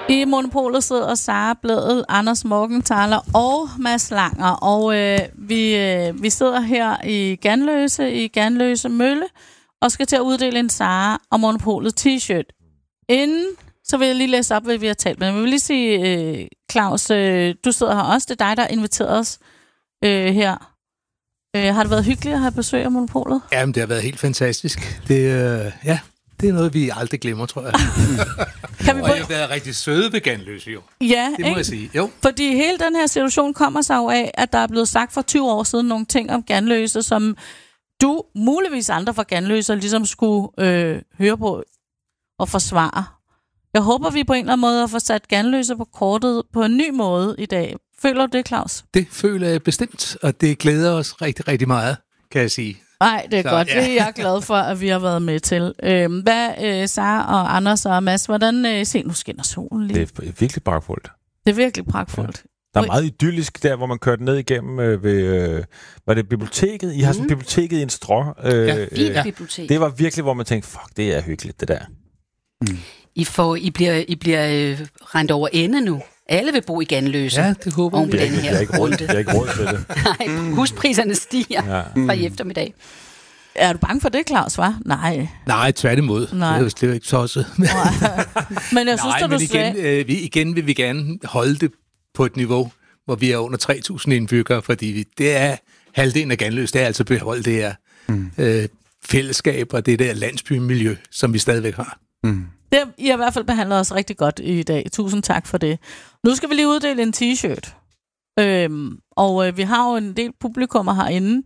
I Monopolet sidder Sara Blædel, Anders Morgenthaler og Mads Langer. Og vi sidder her i Ganløse Mølle, og skal til at uddele en Sara og Monopolet t-shirt. Inden, så vil jeg lige læse op, hvad vi har talt med. Jeg vil lige sige, Claus, du sidder her også. Det er dig, der har inviteret os her. Har det været hyggeligt at have besøg af Monopolet? Jamen, det har været helt fantastisk. Det er noget, vi aldrig glemmer, tror jeg. Og jeg har været rigtig søde ved Ganløse, jo. Ja, det må jeg sige. Jo. Fordi hele den her situation kommer sig jo af, at der er blevet sagt for 20 år siden nogle ting om Ganløse, som du, muligvis andre fra Ganløse, ligesom skulle høre på og forsvare. Jeg håber, vi på en eller anden måde har fået sat Ganløse på kortet på en ny måde i dag. Føler du det, Claus? Det føler jeg bestemt, og det glæder os rigtig, rigtig meget, kan jeg sige. Nej, det er godt. Ja. Det er jeg glad for, at vi har været med til. Sara og Anders og Mads, hvordan nu skinner solen lige? Det er virkelig pragtfuldt. Det er virkelig pragtfuldt. Ja. Der er meget idyllisk der, hvor man kørte ned igennem ved... var det biblioteket? I har sådan biblioteket i en strå. Bibliotek. Det var virkelig, hvor man tænkte, fuck, det er hyggeligt, det der. I bliver rendt over ende nu. Alle vil bo i Ganløse. Ja, det håber jeg. Jeg har ikke råd til det. Nej, huspriserne stiger fra i eftermiddag. Er du bange for det, Claus, hva'? Nej, tværtimod. Nej. Det er jo ikke tosset. Men jeg synes, du sagde... igen vil vi gerne holde det på et niveau, hvor vi er under 3.000 indbyggere, fordi det er halvdelen af Ganløse, det er altså beholde det her fællesskab og det der landsbymiljø, som vi stadigvæk har. I har i hvert fald behandlet os rigtig godt i dag. Tusind tak for det. Nu skal vi lige uddele en t-shirt. Vi har jo en del publikummer herinde,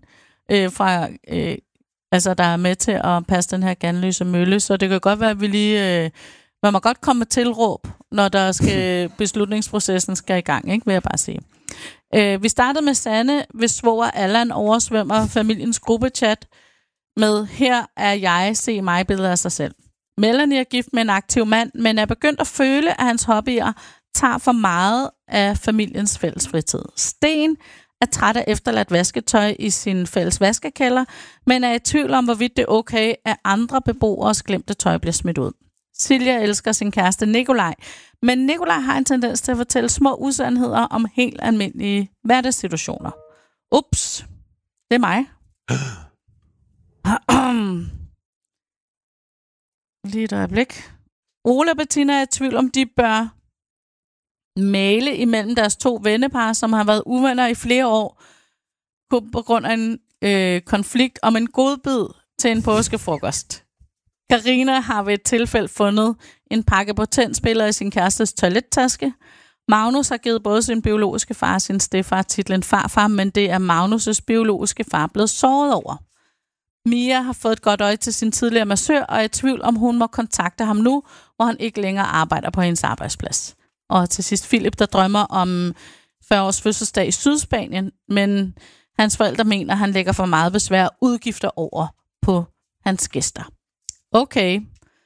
der er med til at passe den her Ganløse Mølle, så det kan godt være, at vi lige... man må godt komme med tilråb, når beslutningsprocessen skal i gang, ikke, vil jeg bare sige. Vi startede med Sanne, hvis svoger Allan oversvømmer familiens gruppechat med her er jeg, se mig billeder af sig selv. Melanie er gift med en aktiv mand, men er begyndt at føle, at hans hobbyer tager for meget af familiens fælles fritid. Sten er træt af efterladt vasketøj i sin fælles vaskekælder, men er i tvivl om, hvorvidt det er okay, at andre beboeres glemte tøj bliver smidt ud. Silja elsker sin kæreste Nikolaj, men Nikolaj har en tendens til at fortælle små usandheder om helt almindelige hverdagssituationer. Ups, det er mig. Lige et øjeblik. Ole og Bettina er i tvivl om, de bør male imellem deres to vennepar, som har været uvenner i flere år, på grund af en konflikt om en godbid til en påskefrokost. Karina har ved et tilfælde fundet en pakke potensspiller i sin kærestes toilettaske. Magnus har givet både sin biologiske far og sin stedfar titlen farfar, men det er Magnus' biologiske far blevet såret over. Mia har fået et godt øje til sin tidligere massør, og er i tvivl om, hun må kontakte ham nu, hvor han ikke længere arbejder på hendes arbejdsplads. Og til sidst Philip, der drømmer om 40 års fødselsdag i Sydspanien, men hans forældre mener, at han lægger for meget besvær og udgifter over på hans gæster. Okay.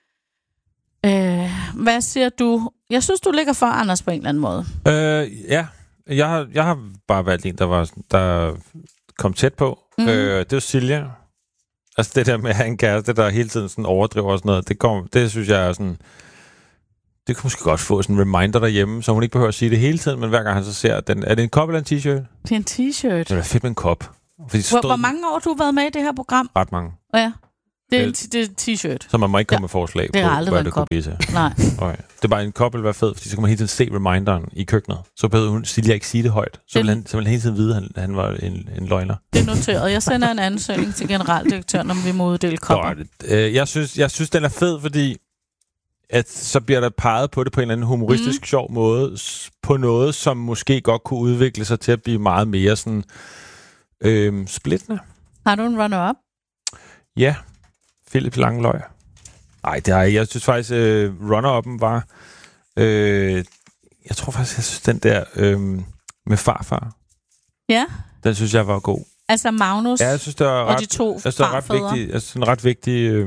Hvad siger du? Jeg synes, du ligger for, Anders, på en eller anden måde. Ja. Jeg har bare valgt en, der kom tæt på. Det var Silja. Altså det der med at have en kæreste, der hele tiden sådan overdriver og sådan noget, det synes jeg er sådan... Det kan måske godt få sådan en reminder derhjemme, så hun ikke behøver at sige det hele tiden, men hver gang han så ser den... Er det en kop eller en t-shirt? Det er en t-shirt. Det er fedt med en kop. Hvor mange år har du været med i det her program? Ret mange. Ja. Det er en t-shirt. Så man må ikke komme med forslag på, hvad det kunne blive til. Nej. Okay. Det er bare en kop, eller være fed, fordi så kan man hele tiden se reminderen i køkkenet. Så behøvede hun Silja ikke sige det højt. Så ville han hele tiden vide, at han var en løgner. Det er noteret. Jeg sender en ansøgning til generaldirektøren, om vi må uddele kopper. Jeg synes, den er fed, fordi at så bliver der peget på det på en eller anden humoristisk, sjov måde, på noget, som måske godt kunne udvikle sig til at blive meget mere sådan splittende. Har du en runner-up? Ja. Philip Langløg. Nej, det har jeg. Jeg synes faktisk, runner-up'en var... jeg tror faktisk, jeg synes, den der med farfar. Ja. Den synes jeg var god. Altså Magnus, ja, jeg synes, det var og de to farfædre. Jeg synes, ret vigtig...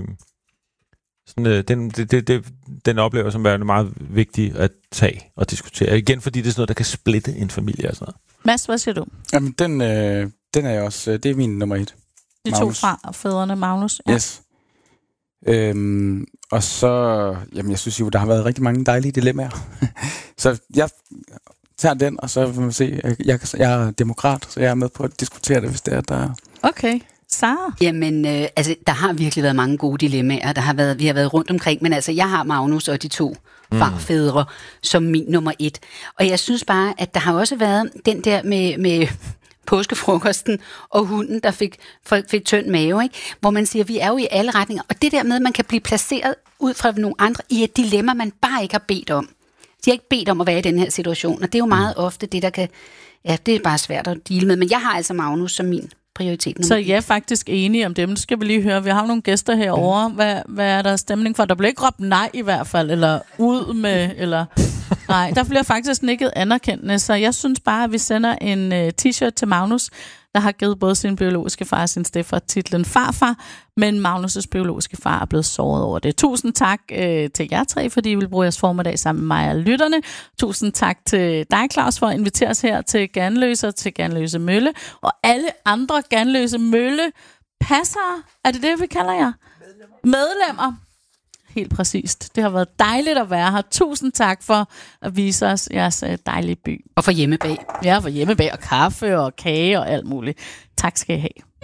den oplever som værende meget vigtig at tage og diskutere. Igen, fordi det er sådan noget, der kan splitte en familie og sådan noget. Mads, hvad siger du? Jamen, den er jeg også... Det er min nummer 1. De Magnus. To farfædrene, Magnus. Ja. Yes. Og så... Jamen, jeg synes jo, der har været rigtig mange dejlige dilemmaer. Så jeg tager den, og så vil man se, jeg er demokrat, så jeg er med på at diskutere det, hvis det er, der... Okay. Sara? Jamen, der har virkelig været mange gode dilemmaer. Vi har været rundt omkring, men altså, jeg har Magnus og de 2 farfædre som min nummer 1. Og jeg synes bare, at der har også været den der med påskefrokosten og hunden, der fik tynd mave, ikke? Hvor man siger, vi er jo i alle retninger. Og det der med, at man kan blive placeret ud fra nogle andre i et dilemma, man bare ikke har bedt om. De har ikke bedt om at være i den her situation, og det er jo meget ofte det, der kan... Ja, det er bare svært at deale med. Men jeg har altså Magnus som min prioritet. Så jeg er faktisk enig om det, men nu skal vi lige høre, vi har nogle gæster herovre. Hvad er der stemning for? Der bliver ikke råbt nej i hvert fald, eller ud med, eller... Nej, der bliver faktisk nikket anerkendende, så jeg synes bare, at vi sender en t-shirt til Magnus, der har givet både sin biologiske far og sin stedfar titlen farfar, men Magnus' biologiske far er blevet såret over det. Tusind tak til jer 3, fordi I vil bruge jeres formiddag sammen med mig og lytterne. Tusind tak til dig, Claus, for at invitere os her til Ganløse og til Ganløse Mølle, og alle andre Ganløse Mølle passere. Er det det, vi kalder jer? Medlemmer. Helt præcist. Det har været dejligt at være her. Tusind tak for at vise os jeres dejlige by. Og for hjemmebag. Ja, for hjemmebag og kaffe og kage og alt muligt. Tak skal I have.